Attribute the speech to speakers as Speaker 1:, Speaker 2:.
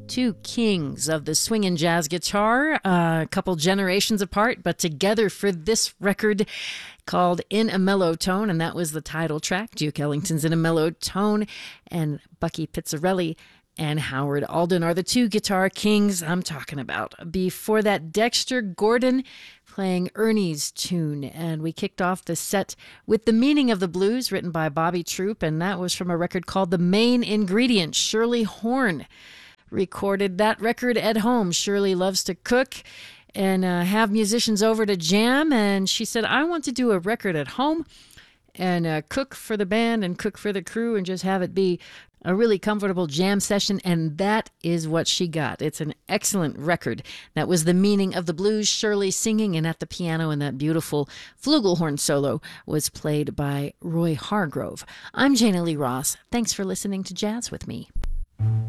Speaker 1: Two kings of the swing and jazz guitar, a couple generations apart, but together for this record called In a Mellow Tone, and that was the title track. Duke Ellington's In a Mellow Tone, and Bucky Pizzarelli and Howard Alden are the two guitar kings I'm talking about. Before that, Dexter Gordon playing Ernie's tune, and we kicked off the set with The Meaning of the Blues, written by Bobby Troup, and that was from a record called The Main Ingredient. Shirley Horn recorded that record at home. Shirley loves to cook and have musicians over to jam, and she said, I want to do a record at home and cook for the band and cook for the crew and just have it be a really comfortable jam session, and that is what she got. It's an excellent record. That was The Meaning of the Blues, Shirley singing, and at the piano, and that beautiful flugelhorn solo was played by Roy Hargrove. I'm Jana Lee Ross. Thanks for listening to Jazz with Me.